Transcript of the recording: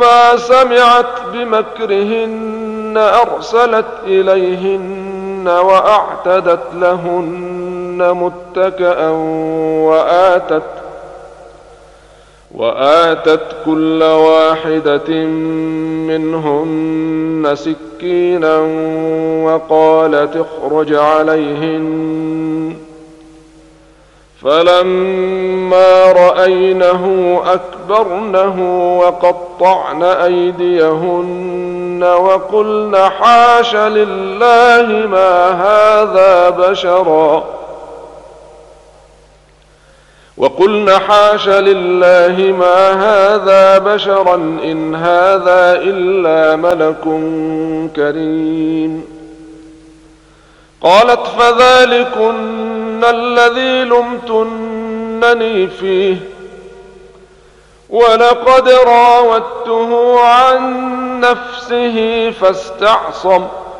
فلما سمعت بمكرهن أرسلت إليهن وأعتدت لهن متكئا وآتت كل واحدة منهن سكينا وقالت اخرج عليهن. فلما رأينه أكبرنه وقطعن أيديهن وقلن حاش لله ما هذا بشرا إن هذا إلا ملك كريم. قالت فذلكن الذي لمتنني فيه ولقد راودته عن نفسه فاستعصم